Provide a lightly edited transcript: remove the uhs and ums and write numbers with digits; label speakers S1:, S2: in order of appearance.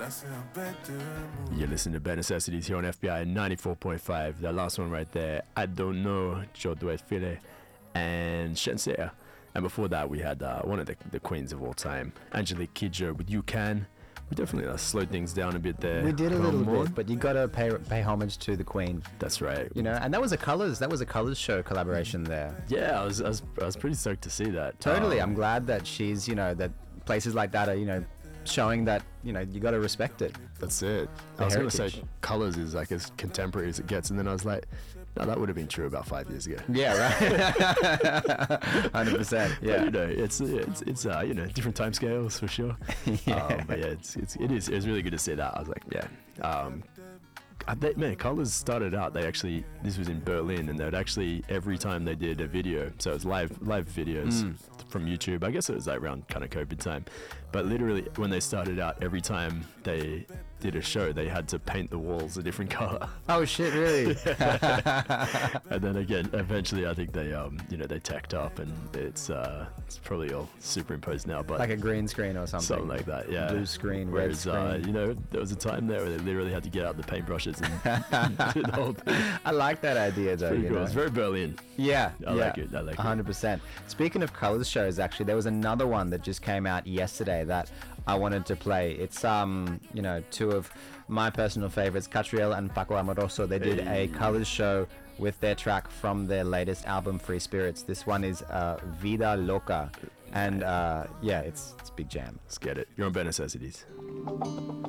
S1: You're listening to Bare Necessities here on FBI 94.5. That last one right there, I Don't Know, Joe Duet File, and Shensei. And before that, we had one of the queens of all time, Angelique Kidjo with You Can. We definitely slowed things down a bit there.
S2: We did a little bit, but you gotta pay homage to the Queen.
S1: That's right.
S2: You know, and that was a Colors show collaboration there.
S1: Yeah, I was pretty stoked to see that.
S2: Totally, I'm glad that she's, you know, that places like that are, you know, showing that, you know, you gotta respect it.
S1: That's it. I was gonna say Colors is like as contemporary as it gets, and then I was like, no, that would have been true about 5 years ago.
S2: Yeah, right. 100%. Yeah,
S1: but, you know, it's you know, different time scales for sure.
S2: Yeah.
S1: But yeah, it was really good to see that. I was like, yeah. Man, Colors started out. This was in Berlin, and they'd actually every time they did a video, so it was live videos from YouTube. I guess it was like around kind of COVID time, but literally when they started out, every time they did a show, they had to paint the walls a different color.
S2: Oh shit, really?
S1: And then again, eventually, I think they you know, they tacked up, and it's probably all superimposed now, but
S2: like a green screen or something
S1: like that. Yeah,
S2: blue screen,
S1: whereas,
S2: red screen.
S1: you know, there was a time there where they literally had to get out the paintbrushes and do the whole thing.
S2: I like that idea though.
S1: Pretty
S2: you
S1: cool.
S2: know?
S1: It's very Berlin.
S2: Yeah,
S1: I like it.
S2: 100%. Speaking of Colors shows, actually, there was another one that just came out yesterday that I wanted to play. It's you know, two of my personal favorites, Catriel and Paco Amoroso. They did a Colors show with their track from their latest album, Free Spirits. This one is Vida Loca, and yeah, it's big jam.
S1: Let's get it. You're on Bare Necessities.